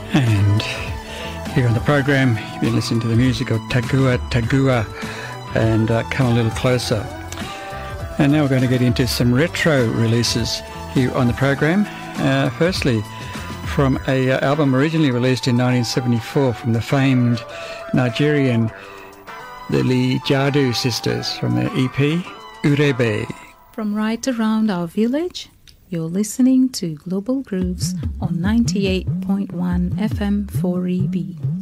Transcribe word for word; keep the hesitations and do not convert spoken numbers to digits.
And here on the program, you've been listening to the music of Tagua Tagua and uh, Come a Little Closer. And now we're going to get into some retro releases here on the program. Uh, firstly, from a uh, album originally released in nineteen seventy-four from the famed Nigerian, the Lee Jadu sisters, from their E P, Urebe. From right around our village, you're listening to Global Grooves on ninety-eight point one F M four E B.